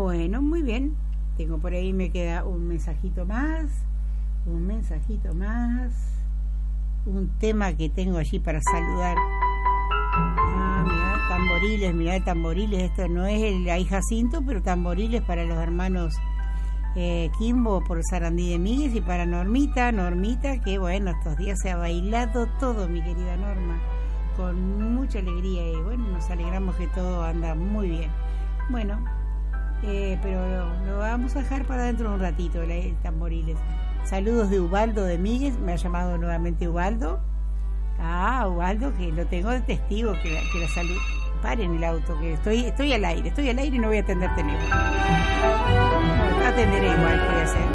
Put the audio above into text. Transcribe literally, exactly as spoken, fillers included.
Bueno, muy bien. Tengo por ahí, me queda un mensajito más, un mensajito más, un tema que tengo allí para saludar. Ah, mirá, tamboriles, mirá, tamboriles. Esto no es el ahí Jacinto, pero tamboriles para los hermanos eh, Kimbo por Sarandí de Míguez y para Normita, Normita, que bueno, estos días se ha bailado todo, mi querida Norma, con mucha alegría y bueno, nos alegramos que todo anda muy bien. Bueno, eh, pero lo, lo vamos a dejar para dentro de un ratito, el, el tamboriles. Saludos de Ubaldo de Míguez, me ha llamado nuevamente Ubaldo. Ah, Ubaldo, que lo tengo de testigo, que la, que la salud. Paren el auto, que estoy estoy al aire, estoy al aire y no voy a atender teléfono. No, atenderé igual, ¿qué voy a hacer?